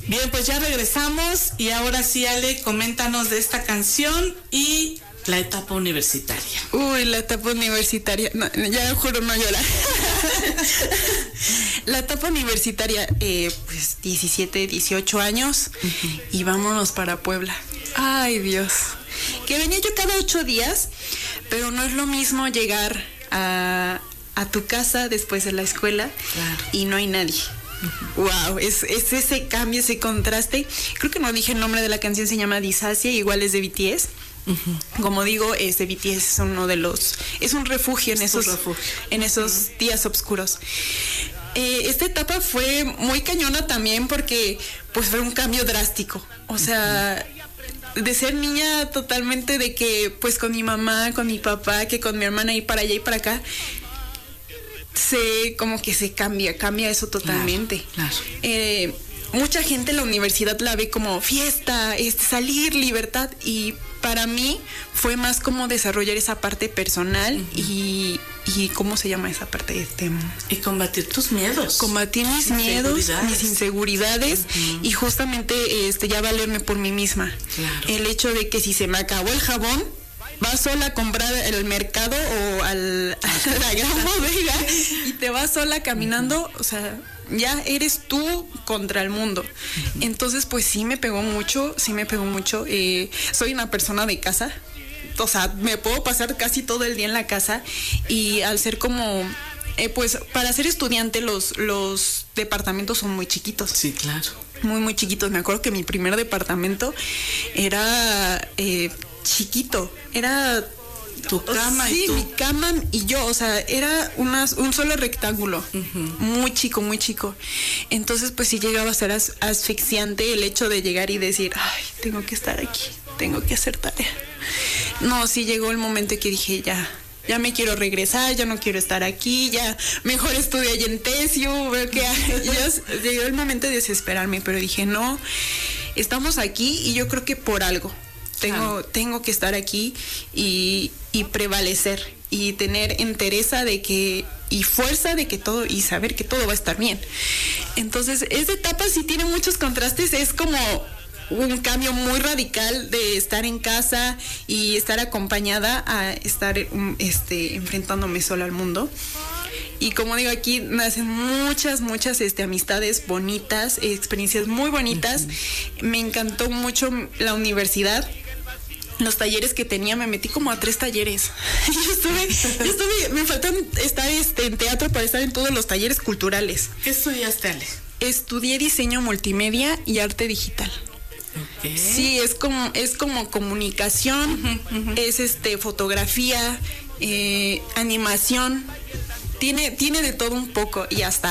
Bien, pues ya regresamos y ahora sí, Ale, coméntanos de esta canción y la etapa universitaria. Uy, la etapa universitaria. No, ya juro no llorar. La etapa universitaria, pues 17, 18 años y vámonos para Puebla. Ay, Dios. Que venía yo cada 8 días, pero no es lo mismo llegar a tu casa después de la escuela y no hay nadie. Wow, es ese cambio, ese contraste. Creo que no dije el nombre de la canción, se llama Disacia, igual es de BTS. Como digo, BTS es uno de los, es un refugio en esos días oscuros. Esta etapa fue muy cañona también porque pues fue un cambio drástico. O sea, de ser niña totalmente de que pues con mi mamá, con mi papá, que con mi hermana ir para allá y para acá, como que se cambia eso totalmente. Claro. Mucha gente en la universidad la ve como fiesta, salir, libertad, y para mí fue más como desarrollar esa parte personal y ¿cómo se llama esa parte? Y combatir tus miedos. Combatir mis miedos, mis inseguridades y justamente ya valerme por mí misma. Claro. El hecho de que si se me acabó el jabón, vas sola a comprar el mercado o a la gran bodega y te vas sola caminando, o sea, ya eres tú contra el mundo. Entonces, pues sí me pegó mucho. Soy una persona de casa, o sea, me puedo pasar casi todo el día en la casa y al ser como, pues para ser estudiante los departamentos son muy chiquitos. Sí, claro. Muy, muy chiquitos. Me acuerdo que mi primer departamento era chiquito, era tu cama. Sí, y tú. Mi cama y yo, o sea, era un solo rectángulo, muy chico. Entonces, pues sí llegaba a ser asfixiante el hecho de llegar y decir, ay, tengo que estar aquí, tengo que hacer tarea. No, sí llegó el momento en que dije, ya me quiero regresar, ya no quiero estar aquí, ya mejor estudio allá en TESIU, veo que llegó el momento de desesperarme, pero dije, no, estamos aquí y yo creo que por algo. Tengo que estar aquí y prevalecer y tener entereza de que y fuerza de que todo y saber que todo va a estar bien. Entonces, esta etapa sí tiene muchos contrastes, es como un cambio muy radical de estar en casa y estar acompañada a estar enfrentándome sola al mundo. Y como digo, aquí nacen muchas amistades bonitas, experiencias muy bonitas. Me encantó mucho la universidad. Los talleres que tenía, me metí como a 3 talleres. Me faltan estar en teatro para estar en todos los talleres culturales. ¿Qué estudiaste, Ale? Estudié diseño multimedia y arte digital. Okay. Sí, es como comunicación, es fotografía, animación. Tiene de todo un poco y hasta